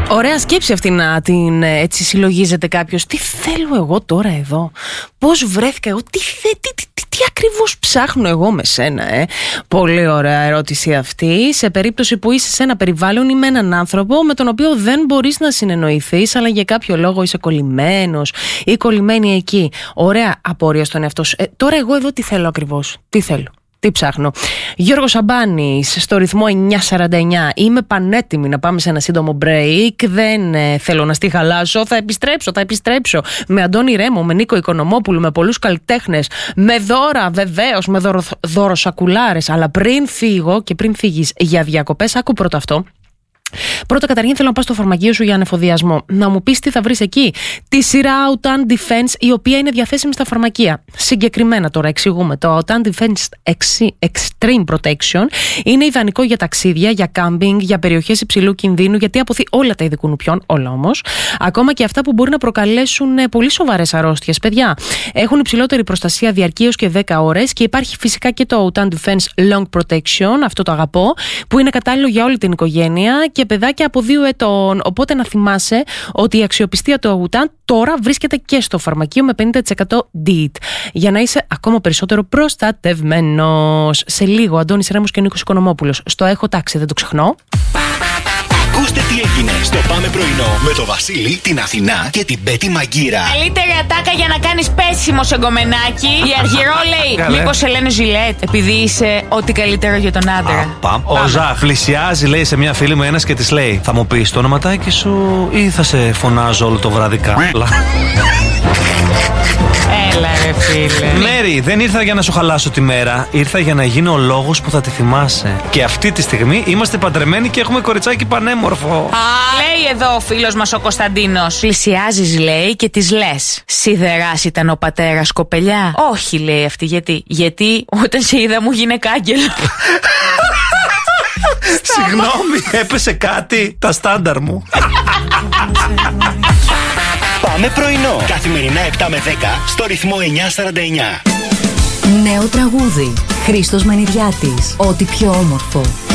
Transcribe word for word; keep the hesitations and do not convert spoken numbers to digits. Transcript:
Ωραία σκέψη αυτή να την έτσι συλλογίζεται κάποιος. Τι θέλω εγώ τώρα εδώ, πώς βρέθηκα εγώ, τι, τι, τι, τι, τι ακριβώς ψάχνω εγώ με σένα, ε? Πολύ ωραία ερώτηση αυτή. Σε περίπτωση που είσαι σε ένα περιβάλλον ή με έναν άνθρωπο με τον οποίο δεν μπορείς να συνεννοηθείς, αλλά για κάποιο λόγο είσαι κολλημένος ή κολλημένη εκεί. Ωραία απορία στον εαυτό σου. Ε, τώρα εγώ εδώ τι θέλω ακριβώς, τι θέλω. Τι ψάχνω. Γιώργος Σαμπάνης στο ρυθμό εννιά σαράντα εννιά. Είμαι πανέτοιμη να πάμε σε ένα σύντομο break. Δεν ε, θέλω να στη χαλάσω. Θα επιστρέψω, θα επιστρέψω. Με Αντώνη Ρέμο, με Νίκο Οικονομόπουλο, με πολλούς καλλιτέχνες. Με δώρα, βεβαίως, με δωρο, δωροσακουλάρες. Αλλά πριν φύγω και πριν φύγεις για διακοπές, άκου πρώτα αυτό. Πρώτα, καταρχήν, θέλω να πας στο φαρμακείο σου για ανεφοδιασμό. Να μου πεις τι θα βρεις εκεί. Τη σειρά Autan Defense, η οποία είναι διαθέσιμη στα φαρμακεία. Συγκεκριμένα, τώρα εξηγούμε. Το Autan Defense Extreme Protection είναι ιδανικό για ταξίδια, για κάμπινγκ, για περιοχές υψηλού κινδύνου, γιατί αποθεί όλα τα είδη κουνουπιών, όλα όμως. Ακόμα και αυτά που μπορεί να προκαλέσουν πολύ σοβαρές αρρώστιες. Παιδιά, έχουν υψηλότερη προστασία διαρκεί έως και δέκα ώρες και υπάρχει φυσικά και το Autan Defense Long Protection, αυτό το αγαπώ, που είναι κατάλληλο για όλη την οικογένεια και παιδάκια από δύο ετών. Οπότε να θυμάσαι ότι η αξιοπιστία του Autan τώρα βρίσκεται και στο φαρμακείο με πενήντα τοις εκατό ντι έιτ για να είσαι ακόμα περισσότερο προστατευμένος. Σε λίγο, Αντώνης Ρέμος και Νίκος Οικονομόπουλος. Στο έχω τάξει, δεν το ξεχνώ. Ακούστε τι έγινε στο Πάμε Πρωινό με το Βασίλη, την Αθηνά και την Πέτη Μαγκύρα. Καλύτερη ατάκα για να κάνεις πέσιμο σε γκομενάκι. Η Αργυρό λέει: μήπως σε λένε Ζιλέτ, επειδή είσαι ό,τι καλύτερο για τον άντρα. Α, πα. Ο Ζαχ πλησιάζει, λέει σε μια φίλη μου ένας και της λέει: θα μου πεις το ονοματάκι σου ή θα σε φωνάζω όλο το βράδυ κάπλα? Έλα ρε φίλε. Μέρη, δεν ήρθα για να σου χαλάσω τη μέρα. Ήρθα για να γίνω ο λόγος που θα τη θυμάσαι. Και αυτή τη στιγμή είμαστε παντρεμένοι και έχουμε κοριτσάκι πανέμορφο. Α, λέει εδώ ο φίλος μας ο Κωνσταντίνος. Πλησιάζεις, λέει, και της λες: σιδεράς ήταν ο πατέρας, κοπελιά? Όχι, λέει αυτή, γιατί? Γιατί όταν σε είδα μου γίνε κάγκελο. Συγγνώμη, έπεσε κάτι. Τα στάνταρ μου. Πάμε Πρωινό. Καθημερινά επτά με δέκα στο ρυθμό εννιά σαράντα εννιά. Νέο τραγούδι. Χρήστος Μενιδιάτης. Ό,τι πιο όμορφο.